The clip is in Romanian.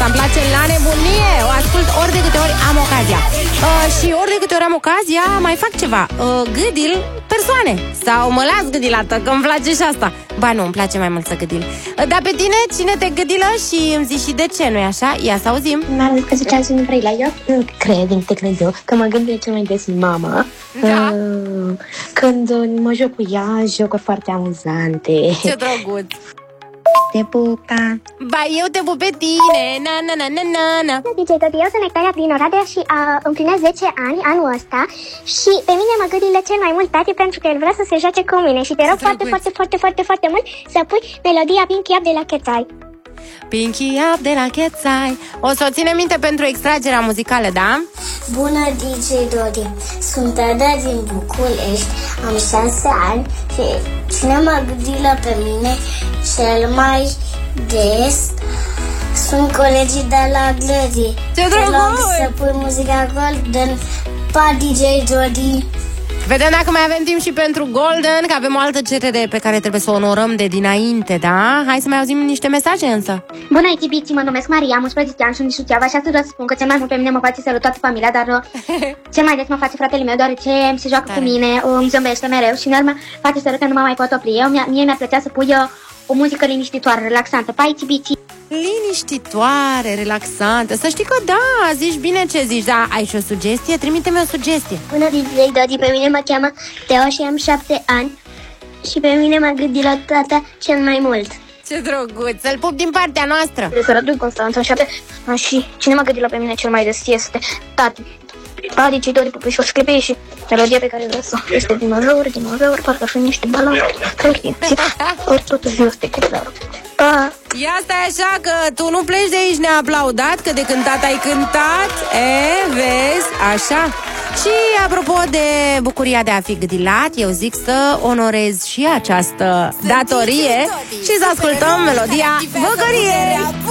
îmi place la nebunie. O ascult ori de câte ori am ocazia. Și ori de câte ori am ocazia, mai fac ceva. Gâdil persoane. Sau mă las gâdilată, că îmi place și asta. Ba nu, îmi place mai mult să gâdil. Dar pe tine, cine te gâdilă și îmi zici și de ce, nu-i așa? Ia să auzim. Mi-am zis că ziceam să nu vrei la eu. Nu cred eu, că mă gândesc cel mai des mama. Da. Când mă joc cu ea, jocuri foarte amuzante. Ce drăguț. Te pupa. Ba, eu te pup pe tine. Na, na, na, na, na, na. DJ Dodi, eu sunt Nectaria din Oradea și împlinesc 10 ani anul ăsta. Și pe mine mă gâdile cel mai mult tati, pentru că el vrea să se joace cu mine. Și te rog foarte mult să pui melodia Pinky Up de la Cat's Eye. Pinky Up de la Cat's Eye. O să o ținem minte pentru extragerea muzicală, da? Bună, DJ Dodi! Sunt Ada din București, am 6 ani și cine mă gâdilă pe mine cel mai des sunt colegii de la Glădii. Ce drăguț! Să pui muzica Golden. Pa, DJ Dodi! Vedem dacă mai avem timp și pentru Golden, că avem o altă cerere pe care trebuie să o onorăm de dinainte, da? Hai să mai auzim niște mesaje însă. Bună, Itibiții, mă numesc Maria, am 11 ani și sunt din Suceava și astăzi vreau să spun că cel mai mult pe mine mă face să râd toată familia, dar cel mai des mă face fratele meu, deoarece se joacă cu mine, îmi zâmbește mereu și în urmă face să râd că nu mă mai pot opri. Mie mi-a plăcea să pui o muzică liniștitoare, relaxantă. Pa, Itibiții! Liniștitoare, relaxantă. Să știi că da, zici bine ce zici. Da, ai și o sugestie? Trimite-mi o sugestie. Bună, DJ Dodi, pe mine mă cheamă Teo și am 7 ani și pe mine m-a gândit la tata cel mai mult. Ce drăguț, să-l pup din partea noastră. De Sărădui Constanța 7 și cine mă gândit la pe mine cel mai des este tati. DJ Dodi, pupișor, sclipe și melodia pe care vreau să este dinozauri, parcă sunt niște baloni. Ori totul este clar. Ia stai așa că tu nu pleci de aici neaplaudat, că de cântat ai cântat. Vezi, așa. Și apropo de bucuria de a fi gâdilat, eu zic să onorez și această datorie și să ascultăm melodia Văcăriei.